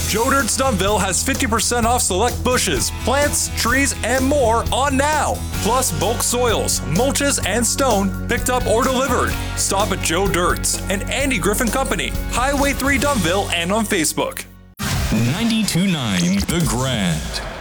Joe Dirt's Dunville has 50% off select bushes, plants, trees, and more on now. Plus bulk soils, mulches, and stone picked up or delivered. Stop at Joe Dirt's and Andy Griffin Company, Highway 3 Dunville, and on Facebook. 92.9 The Grand.